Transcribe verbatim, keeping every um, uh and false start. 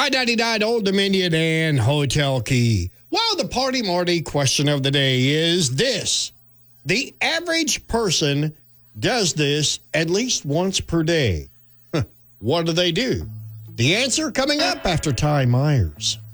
I ninety-nine Old Dominion and Hotel Key. Well, the Party Marty question of the day is this. The average person does this at least once per day. What do they do? The answer coming up after Ty Myers.